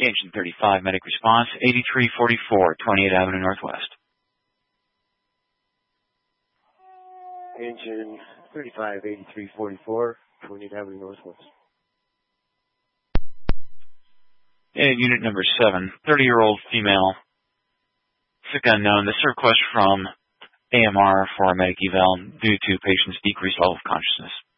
Engine 35, medic response, 8344, 28th Avenue Northwest. Engine 35, 8344, 28th Avenue Northwest. And unit number 7, 30-year-old female, sick unknown. This is a request from AMR for a medic eval due to patient's decreased level of consciousness.